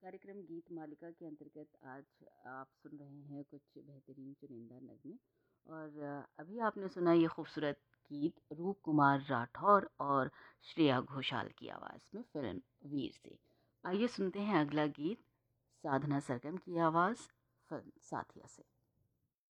कार्यक्रम गीत मालिका के अंतर्गत आज आप सुन रहे हैं कुछ बेहतरीन चुनिंदा नगमे। और अभी आपने सुना ये खूबसूरत गीत रूप कुमार राठौर और श्रेया घोषाल की आवाज़ में फिल्म वीर से। आइए सुनते हैं अगला गीत साधना सरगम की आवाज़ फिल्म साथिया से।